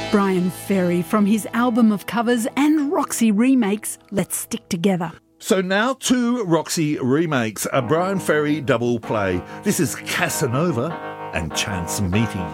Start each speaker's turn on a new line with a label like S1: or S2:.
S1: Bryan Ferry from his album of covers and Roxy remakes, Let's Stick Together.
S2: So now 2 Roxy remakes, a Bryan Ferry double play. This is Casanova and Chance Meeting.